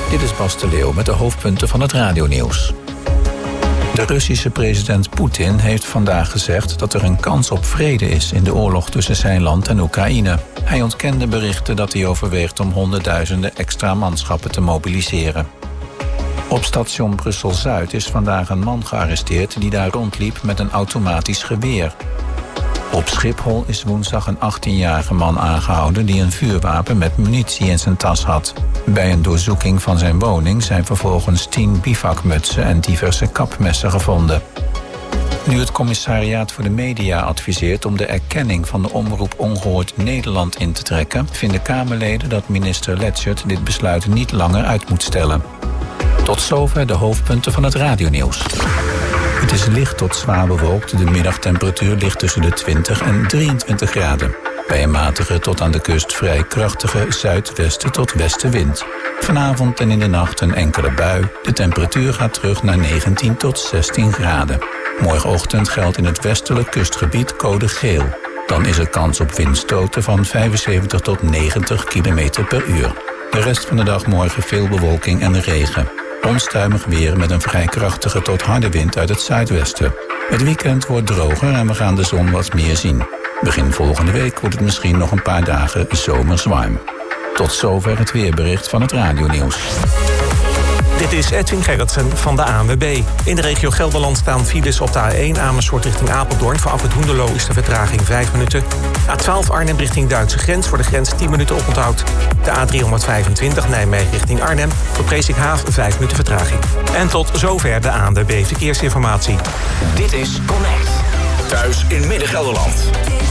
Dit is Bas de Leeuw met de hoofdpunten van het radionieuws. De Russische president Poetin heeft vandaag gezegd dat er een kans op vrede is in de oorlog tussen zijn land en Oekraïne. Hij ontkende berichten dat hij overweegt om honderdduizenden extra manschappen te mobiliseren. Op station Brussel-Zuid is vandaag een man gearresteerd die daar rondliep met een automatisch geweer. Op Schiphol is woensdag een 18-jarige man aangehouden die een vuurwapen met munitie in zijn tas had. Bij een doorzoeking van zijn woning zijn vervolgens 10 bivakmutsen en diverse kapmessen gevonden. Nu het Commissariaat voor de Media adviseert om de erkenning van de omroep Ongehoord Nederland in te trekken, vinden Kamerleden dat minister Letschert dit besluit niet langer uit moet stellen. Tot zover de hoofdpunten van het radionieuws. Het is licht tot zwaar bewolkt. De middagtemperatuur ligt tussen de 20 en 23 graden. Bij een matige tot aan de kust vrij krachtige zuidwesten tot westenwind. Vanavond en in de nacht een enkele bui. De temperatuur gaat terug naar 19 tot 16 graden. Morgenochtend geldt in het westelijk kustgebied code geel. Dan is er kans op windstoten van 75 tot 90 km per uur. De rest van de dag morgen veel bewolking en regen. Onstuimig weer met een vrij krachtige tot harde wind uit het zuidwesten. Het weekend wordt droger en we gaan de zon wat meer zien. Begin volgende week wordt het misschien nog een paar dagen zomers warm. Tot zover het weerbericht van het radionieuws. Dit is Edwin Gerritsen van de ANWB. In de regio Gelderland staan files op de A1 Amersfoort richting Apeldoorn. Voor Afrit Hoenderloo is de vertraging 5 minuten. A12 Arnhem richting Duitse grens. Voor de grens 10 minuten oponthoud. De A325 Nijmegen richting Arnhem. Voor Presikhaaf 5 minuten vertraging. En tot zover de ANWB Verkeersinformatie. Dit is Connect. Thuis in Midden-Gelderland.